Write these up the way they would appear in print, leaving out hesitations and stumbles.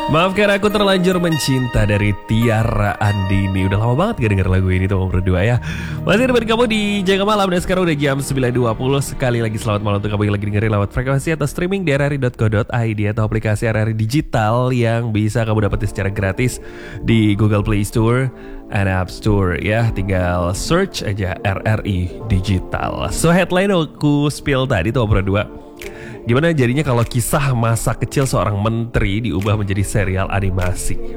Maafkan aku terlanjur mencinta dari Tiara Andini. Udah lama banget gak denger lagu ini tuh berdua ya. Masih dengan kamu di Jaga Malam. Dan sekarang udah jam 9.20. Sekali lagi selamat malam untuk kamu yang lagi dengerin lewat frekuensi atau streaming di rri.co.id atau aplikasi RRI Digital yang bisa kamu dapetin secara gratis di Google Play Store and App Store ya. Tinggal search aja RRI Digital. So headline aku spill tadi tuh berdua. Gimana jadinya kalau kisah masa kecil seorang menteri diubah menjadi serial animasi?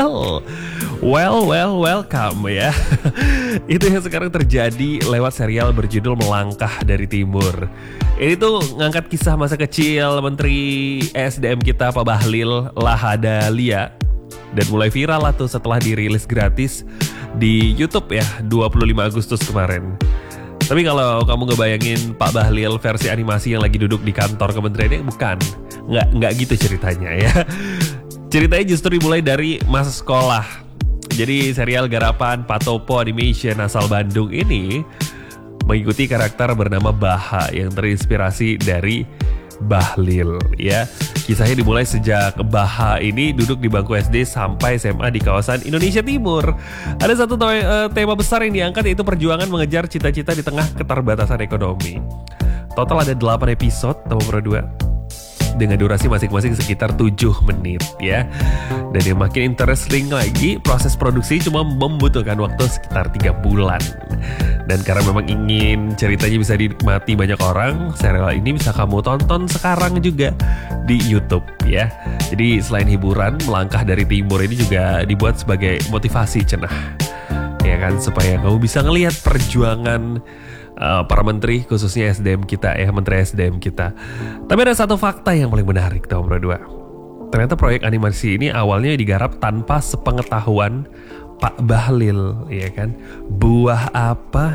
Welcome ya. Itu yang sekarang terjadi lewat serial berjudul Melangkah dari Timur. Ini tuh ngangkat kisah masa kecil Menteri ESDM kita Pak Bahlil Lahadalia. Dan mulai viral lah tuh setelah dirilis gratis di YouTube ya 25 Agustus kemarin. Tapi kalau kamu ngebayangin Pak Bahlil versi animasi yang lagi duduk di kantor kementeriannya, bukan, nggak gitu ceritanya ya. Ceritanya justru dimulai dari masa sekolah. Jadi serial garapan Pak Topo Animation asal Bandung ini mengikuti karakter bernama Baha yang terinspirasi dari Bahlil ya. Kisahnya dimulai sejak Baha ini duduk di bangku SD sampai SMA di kawasan Indonesia Timur. Ada satu tema besar yang diangkat, yaitu perjuangan mengejar cita-cita di tengah keterbatasan ekonomi. Total ada 8 episode teman berdua dengan durasi masing-masing sekitar 7 menit ya. Dan yang makin interesting lagi, proses produksi cuma membutuhkan waktu sekitar 3 bulan. Dan karena memang ingin ceritanya bisa dinikmati banyak orang, serial ini bisa kamu tonton sekarang juga di YouTube ya. Jadi selain hiburan, Melangkah dari Timur ini juga dibuat sebagai motivasi cenah. Ya kan, supaya kamu bisa ngelihat perjuangan para menteri, khususnya SDM kita ya, menteri SDM kita. Tapi ada satu fakta yang paling menarik tahun berdua. Ternyata proyek animasi ini awalnya digarap tanpa sepengetahuan Pak Bahlil, ya kan? Buah apa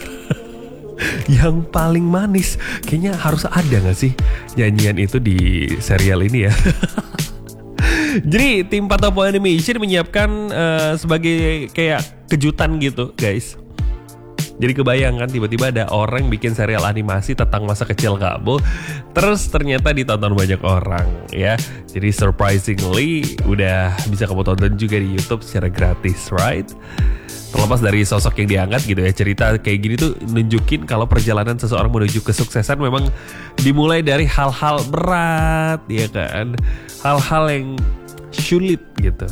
yang paling manis? Kayaknya harus ada gak sih nyanyian itu di serial ini ya? Jadi tim Pak Topo Animation menyiapkan sebagai kayak kejutan gitu guys. Jadi kebayang kan, tiba-tiba ada orang bikin serial animasi tentang masa kecil kamu, terus ternyata ditonton banyak orang ya. Jadi surprisingly udah bisa kamu tonton juga di YouTube secara gratis, right? Terlepas dari sosok yang diangkat gitu ya, cerita kayak gini tuh nunjukin kalau perjalanan seseorang menuju kesuksesan memang dimulai dari hal-hal berat ya kan, hal-hal yang sulit gitu.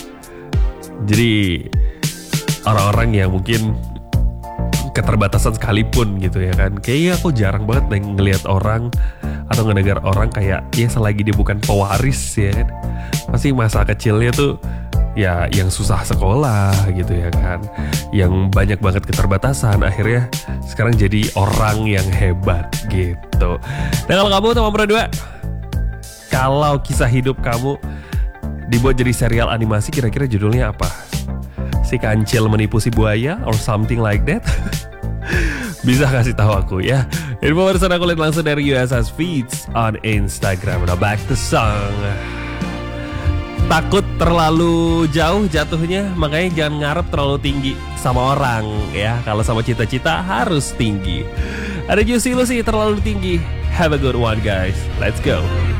Jadi orang-orang yang mungkin keterbatasan sekalipun gitu ya kan, kayaknya aku jarang banget ngelihat orang atau ngedengar orang kayak ya selagi dia bukan pewaris ya kan, pasti masa kecilnya tuh ya yang susah sekolah gitu ya kan, yang banyak banget keterbatasan, akhirnya sekarang jadi orang yang hebat gitu. Nah kalau kamu teman berdua, kalau kisah hidup kamu dibuat jadi serial animasi, kira-kira judulnya apa? Si kancil menipu si buaya or something like that? Bisa kasih tahu aku ya. Info barusan aku lihat langsung dari USS Feeds on Instagram. Now back to song. Takut terlalu jauh jatuhnya, makanya jangan ngarep terlalu tinggi sama orang ya. Kalau sama cita-cita harus tinggi. Ada Juicy Lucy terlalu tinggi. Have a good one guys. Let's go.